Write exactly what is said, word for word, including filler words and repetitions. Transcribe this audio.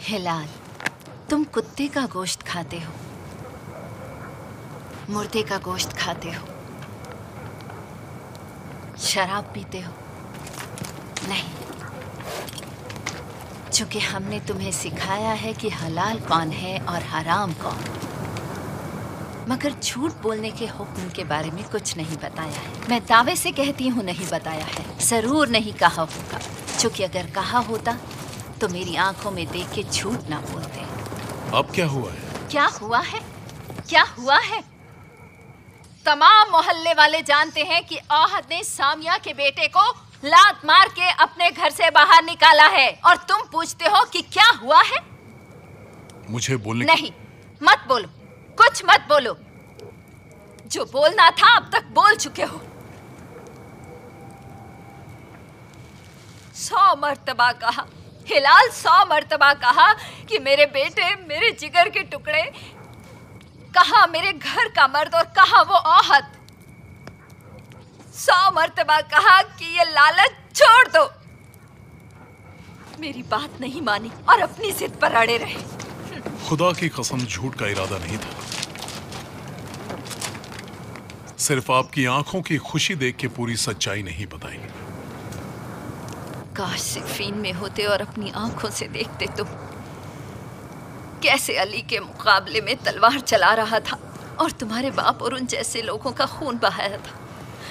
हिलाल, तुम कुत्ते का गोश्त खाते हो, मुर्दे का गोश्त खाते हो, शराब पीते हो। नहीं, चूंकि हमने तुम्हें सिखाया है कि हलाल कौन है और हराम कौन, मगर झूठ बोलने के हुक्म के बारे में कुछ नहीं बताया है। मैं दावे से कहती हूँ नहीं बताया है, जरूर नहीं कहा होगा, चूंकि अगर कहा होता तो मेरी आंखों में देख के झूठ ना बोलते। अब क्या हुआ है? क्या हुआ है? क्या हुआ है? तमाम मोहल्ले वाले जानते हैं कि आहद ने सामिया के बेटे को लात मार के अपने घर से बाहर निकाला है, और तुम पूछते हो कि क्या हुआ है? मुझे बोलने नहीं, मत बोलो, कुछ मत बोलो। जो बोलना था अब तक बोल चुके हो। सौ मर्तबा कहा, हिलाल सौ मर्तबा कहा कि मेरे बेटे मेरे जिगर के टुकड़े, कहा मेरे घर का मर्द और कहा वो आहद। सौ मर्तबा कहा कि ये लालच छोड़ दो। मेरी बात नहीं मानी और अपनी जिद पर अड़े रहे। खुदा की कसम, झूठ का इरादा नहीं था, सिर्फ आपकी आंखों की खुशी देख के पूरी सच्चाई नहीं बताई। काश सिफीन में होते और अपनी आंखों से देखते तुम कैसे अली के मुकाबले में तलवार चला रहा था और तुम्हारे बाप और उन जैसे लोगों का खून बहाया था।